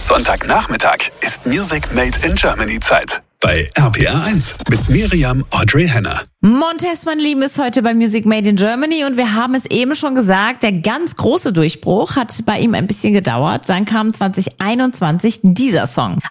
Sonntagnachmittag ist Music Made in Germany Zeit. Bei RPR 1 mit Miriam Audrey Henner. Montez, mein Lieben, ist heute bei Music Made in Germany und wir haben es eben schon gesagt, der ganz große Durchbruch hat bei ihm ein bisschen gedauert. Dann kam 2021 dieser Song.